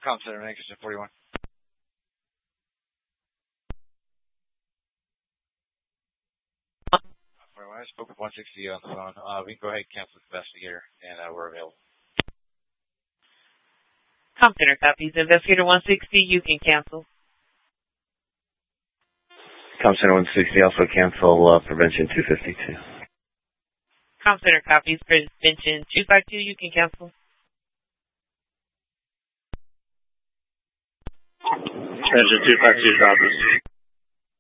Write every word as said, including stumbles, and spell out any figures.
Com Center, Lancaster forty-one. forty-one, I spoke with one sixty on the phone. Uh, we can go ahead and cancel the investigator, and uh, we're available. Com Center copies. Investigator one sixty, you can cancel. Com Center one sixty, also cancel uh, Prevention two fifty-two. Com Center copies. Prevention two fifty-two, you can cancel. Prevention two fifty-two copies.